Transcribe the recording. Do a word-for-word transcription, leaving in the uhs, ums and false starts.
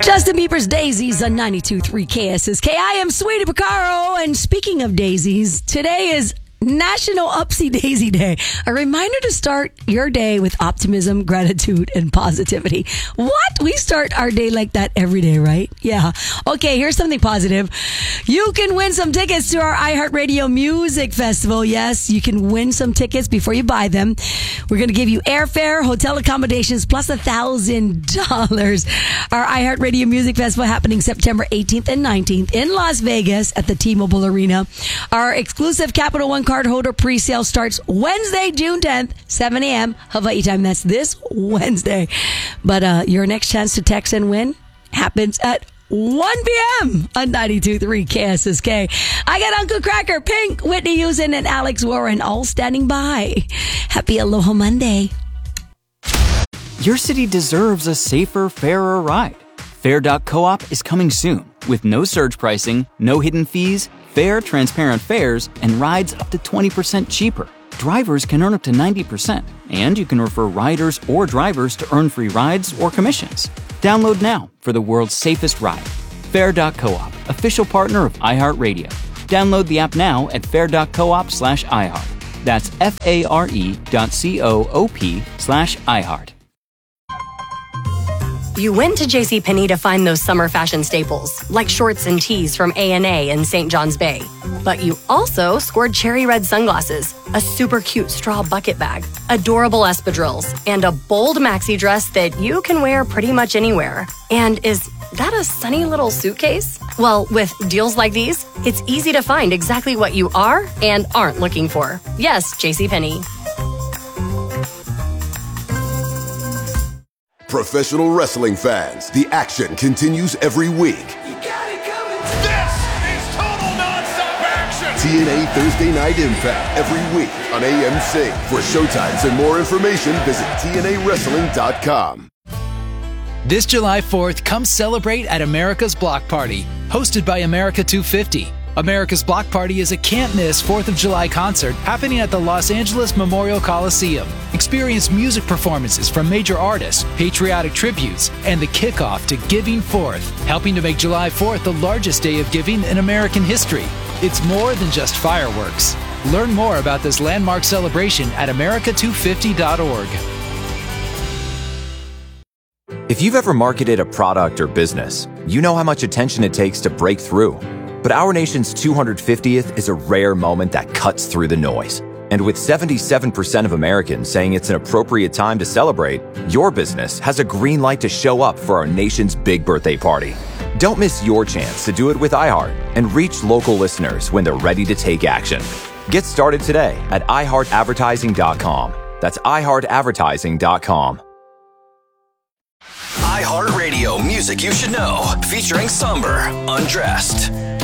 Justin Bieber's Daisies on ninety-two point three K S S K. I am Sweetie Picaro, and speaking of daisies, today is National Upsy Daisy Day, a reminder to start your day with optimism, gratitude, and positivity. What? We start our day like that every day, right? Yeah. Okay, here's something positive. You can win some tickets to our iHeartRadio Music Festival. Yes, you can win some tickets before you buy them. We're going to give you airfare, hotel accommodations, plus a thousand dollars. Our iHeartRadio Music Festival happening September eighteenth and nineteenth in Las Vegas at the T-Mobile Arena. Our exclusive Capital One cardholder pre-sale starts Wednesday, June tenth, seven a.m. Hawaii time. That's this Wednesday. But uh, your next chance to text and win happens at one p.m. on ninety-two point three K S S K. I got Uncle Cracker, Pink, Whitney Houston, and Alex Warren all standing by. Happy Aloha Monday. Your city deserves a safer, fairer ride. Fair dot coop is coming soon with no surge pricing, no hidden fees, fair, transparent fares, and rides up to twenty percent cheaper. Drivers can earn up to ninety percent, and you can refer riders or drivers to earn free rides or commissions. Download now for the world's safest ride. Fair dot coop, official partner of iHeartRadio. Download the app now at fair dot coop slash iHeart. That's F-A-R-E dot C-O-O-P slash iHeart. You went to JCPenney to find those summer fashion staples, like shorts and tees from A and A in Saint John's Bay. But you also scored cherry red sunglasses, a super cute straw bucket bag, adorable espadrilles, and a bold maxi dress that you can wear pretty much anywhere. And is that a sunny little suitcase? Well, with deals like these, it's easy to find exactly what you are and aren't looking for. Yes, JCPenney. Professional wrestling fans, the action continues every week. You got it coming. This is total nonstop action. T N A Thursday Night Impact every week on A M C. For showtimes and more information, visit T N A wrestling dot com. This July fourth, come celebrate at America's Block Party, hosted by America two fifty. America's Block Party is a can't-miss fourth of July concert happening at the Los Angeles Memorial Coliseum. Experience music performances from major artists, patriotic tributes, and the kickoff to Giving Fourth, helping to make July fourth the largest day of giving in American history. It's more than just fireworks. Learn more about this landmark celebration at America two fifty dot org. If you've ever marketed a product or business, you know how much attention it takes to break through. But our nation's two hundred fiftieth is a rare moment that cuts through the noise. And with seventy-seven percent of Americans saying it's an appropriate time to celebrate, your business has a green light to show up for our nation's big birthday party. Don't miss your chance to do it with iHeart and reach local listeners when they're ready to take action. Get started today at i heart advertising dot com. That's i heart advertising dot com. iHeartRadio Music You Should Know, featuring Somber, Undressed.